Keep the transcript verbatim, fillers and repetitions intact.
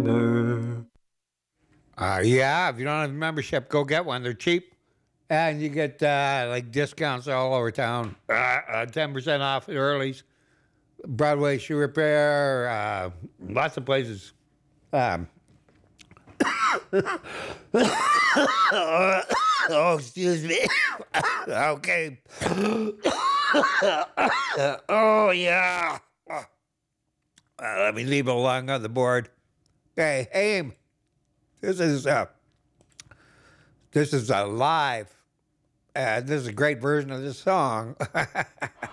December. Uh, yeah, if you don't have a membership, go get one. They're cheap. And you get uh, like discounts all over town. Uh, uh, ten percent off at Early's, Broadway Shoe Repair, uh, lots of places. Um, oh, excuse me. Okay. Oh, yeah. Uh, let me leave it along on the board. Hey, Aim, this is uh, this is a live, and this is a great version of this song.